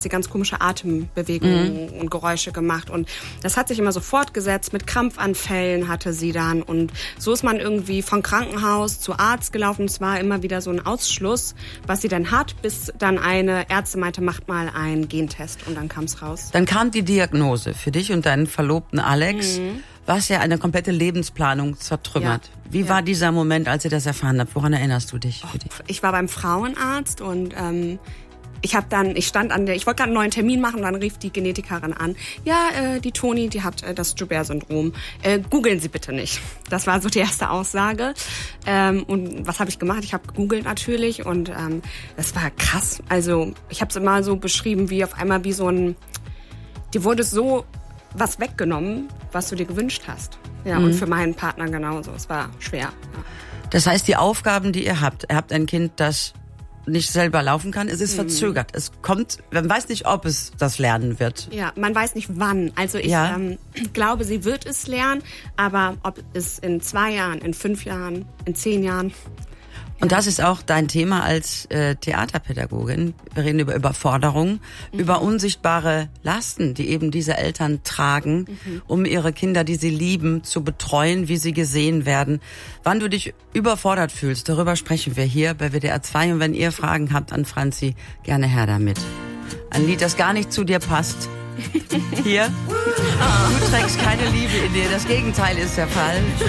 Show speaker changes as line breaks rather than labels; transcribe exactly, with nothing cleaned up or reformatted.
sie ganz komische Atembewegungen mhm. und Geräusche gemacht und das hat sich immer so fortgesetzt. Mit Krampfanfällen hatte sie dann und so ist man irgendwie von Krankenhaus zu Arzt gelaufen. Es war immer wieder so ein Ausschluss, was sie dann hat, bis dann eine Ärztin meinte, macht mal einen Gentest und dann kam es raus.
Dann kam die Diagnose für dich und deinen Verlobten Alex, mhm. was ja eine komplette Lebensplanung zertrümmert. Ja. Wie ja. war dieser Moment, als ihr das erfahren habt? Woran erinnerst du dich?
Oh, ich war beim Frauenarzt und ähm, Ich habe dann, ich stand an der, ich wollte gerade einen neuen Termin machen und dann rief die Genetikerin an. Ja, äh, die Toni, die hat äh, das Joubert-Syndrom. Äh, googeln Sie bitte nicht. Das war so die erste Aussage. Ähm, und was habe ich gemacht? Ich habe gegoogelt natürlich und ähm, das war krass. Also ich habe es immer so beschrieben, wie auf einmal wie so ein, dir wurde so was weggenommen, was du dir gewünscht hast. Ja, mhm. und für meinen Partner genauso. Es war schwer. Ja.
Das heißt, die Aufgaben, die ihr habt, ihr habt ein Kind, das nicht selber laufen kann, es ist mhm. verzögert. Es kommt, man weiß nicht, ob es das lernen wird.
Ja, man weiß nicht wann. Also ich
ja.
ähm, glaube, sie wird es lernen, aber ob es in zwei Jahren, in fünf Jahren, in zehn Jahren.
Und das ist auch dein Thema als äh, Theaterpädagogin. Wir reden über Überforderung, mhm. über unsichtbare Lasten, die eben diese Eltern tragen, mhm. um ihre Kinder, die sie lieben, zu betreuen, wie sie gesehen werden. Wann du dich überfordert fühlst, darüber sprechen wir hier bei W D R zwei. Und wenn ihr Fragen habt an Franzi, gerne her damit. Ein Lied, das gar nicht zu dir passt. Hier. Du trägst keine Liebe in dir. Das Gegenteil ist der Fall.